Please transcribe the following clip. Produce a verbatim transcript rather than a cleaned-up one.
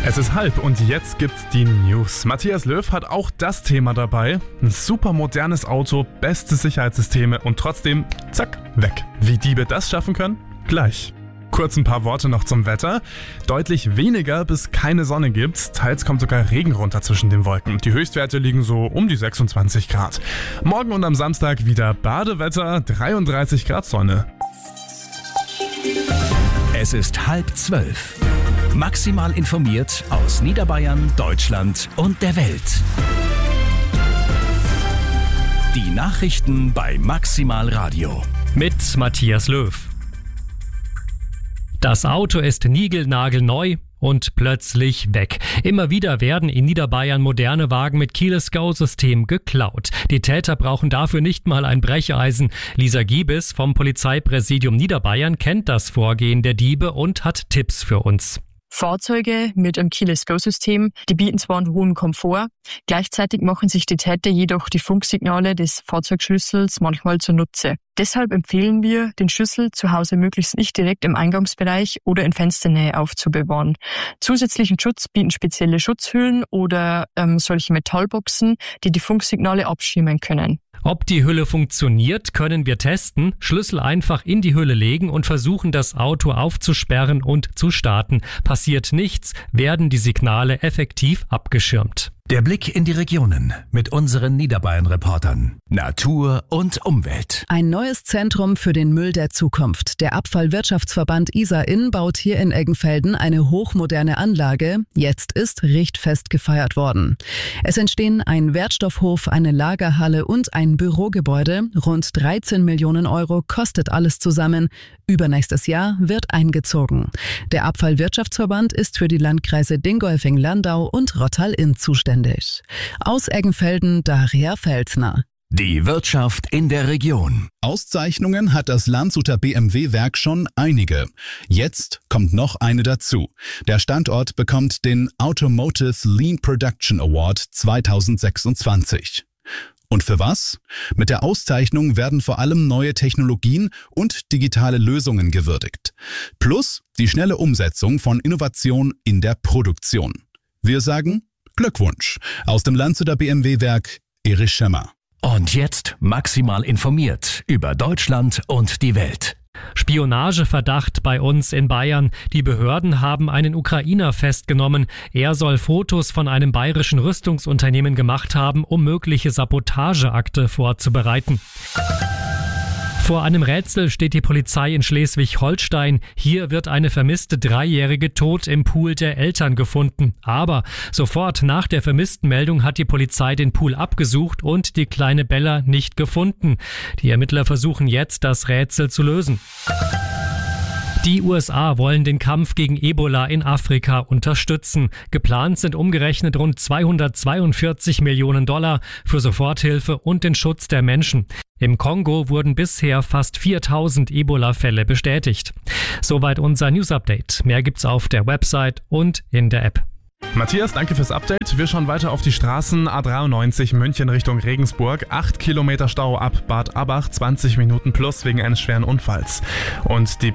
Es ist halb und jetzt gibt's die News. Matthias Löw hat auch das Thema dabei. Ein super modernes Auto, beste Sicherheitssysteme und trotzdem, zack, weg. Wie Diebe das schaffen können? Gleich. Kurz ein paar Worte noch zum Wetter. Deutlich weniger bis keine Sonne gibt's. Teils kommt sogar Regen runter zwischen den Wolken. Die Höchstwerte liegen so um die sechsundzwanzig Grad. Morgen und am Samstag wieder Badewetter, dreiunddreißig Grad Sonne. Es ist halb zwölf. Maximal informiert aus Niederbayern, Deutschland und der Welt. Die Nachrichten bei Maximal Radio. Mit Matthias Löw. Das Auto ist niegelnagelneu und plötzlich weg. Immer wieder werden in Niederbayern moderne Wagen mit Keyless-Go-System geklaut. Die Täter brauchen dafür nicht mal ein Brecheisen. Lisa Giebes vom Polizeipräsidium Niederbayern kennt das Vorgehen der Diebe und hat Tipps für uns. Fahrzeuge mit einem Keyless-Go-System, die bieten zwar einen hohen Komfort, gleichzeitig machen sich die Täter jedoch die Funksignale des Fahrzeugschlüssels manchmal zunutze. Deshalb empfehlen wir, den Schlüssel zu Hause möglichst nicht direkt im Eingangsbereich oder in Fensternähe aufzubewahren. Zusätzlichen Schutz bieten spezielle Schutzhüllen oder ähm, solche Metallboxen, die die Funksignale abschirmen können. Ob die Hülle funktioniert, können wir testen. Schlüssel einfach in die Hülle legen und versuchen, das Auto aufzusperren und zu starten. Passiert nichts, werden die Signale effektiv abgeschirmt. Der Blick in die Regionen mit unseren Niederbayern-Reportern. Natur und Umwelt. Ein neues Zentrum für den Müll der Zukunft. Der Abfallwirtschaftsverband Isar-Inn baut hier in Eggenfelden eine hochmoderne Anlage. Jetzt ist richtfest gefeiert worden. Es entstehen ein Wertstoffhof, eine Lagerhalle und ein Bürogebäude. Rund dreizehn Millionen Euro kostet alles zusammen. Übernächstes Jahr wird eingezogen. Der Abfallwirtschaftsverband ist für die Landkreise Dingolfing-Landau und Rottal-Inn zuständig. Aus Eggenfelden Daria Felsner. Die Wirtschaft in der Region. Auszeichnungen hat das Landshuter B M W-Werk schon einige. Jetzt kommt noch eine dazu. Der Standort bekommt den Automotive Lean Production Award zweitausendsechsundzwanzig. Und für was? Mit der Auszeichnung werden vor allem neue Technologien und digitale Lösungen gewürdigt. Plus die schnelle Umsetzung von Innovation in der Produktion. Wir sagen Glückwunsch aus dem Landshuter B M W-Werk, Erich Schemmer. Und jetzt maximal informiert über Deutschland und die Welt. Spionageverdacht bei uns in Bayern. Die Behörden haben einen Ukrainer festgenommen. Er soll Fotos von einem bayerischen Rüstungsunternehmen gemacht haben, um mögliche Sabotageakte vorzubereiten. Vor einem Rätsel steht die Polizei in Schleswig-Holstein. Hier wird eine vermisste Dreijährige tot im Pool der Eltern gefunden. Aber sofort nach der vermissten Meldung hat die Polizei den Pool abgesucht und die kleine Bella nicht gefunden. Die Ermittler versuchen jetzt, das Rätsel zu lösen. Die U S A wollen den Kampf gegen Ebola in Afrika unterstützen. Geplant sind umgerechnet rund zweihundertzweiundvierzig Millionen Dollar für Soforthilfe und den Schutz der Menschen. Im Kongo wurden bisher fast viertausend Ebola-Fälle bestätigt. Soweit unser News-Update. Mehr gibt's auf der Website und in der App. Matthias, danke fürs Update. Wir schauen weiter auf die Straßen. A dreiundneunzig München Richtung Regensburg. acht Kilometer Stau ab Bad Abach, zwanzig Minuten plus wegen eines schweren Unfalls. Und die